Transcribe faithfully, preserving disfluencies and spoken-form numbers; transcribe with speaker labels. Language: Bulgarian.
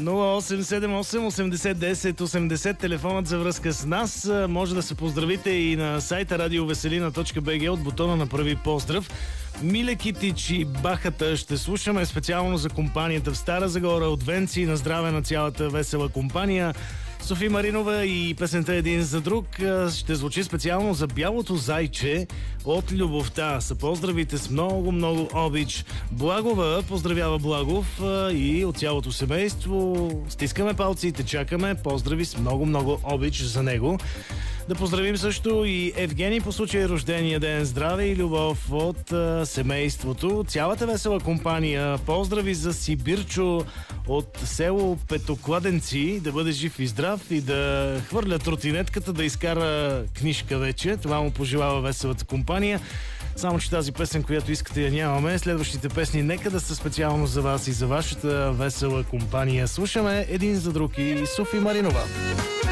Speaker 1: нула осем седем осем осемдесет десет осемдесет, телефонът за връзка с нас. Може да се поздравите и на сайта радиовеселина точка би джи от бутона на Прави поздрав. Миле Китич и Бахата ще слушаме специално за компанията в Стара Загора от Венци. На здраве на цялата весела компания. Софи Маринова и песента Един за друг ще звучи специално за Бялото зайче от Любовта. Са поздравите с много, много обич. Благова поздравява Благов и от цялото семейство. Стискаме палците, чакаме. Поздрави с много, много обич за него. Да поздравим също и Евгений по случай рождения ден. Здраве и любов от а, семейството. Цялата весела компания. Поздрави за Сибирчо от село Петокладенци. Да бъде жив и здрав и да хвърля тротинетката, да изкара книжка вече. Това му пожелава веселата компания. Само че тази песен, която искате, я нямаме. Следващите песни нека да са специално за вас и за вашата весела компания. Слушаме Един за друг и Софи Маринова.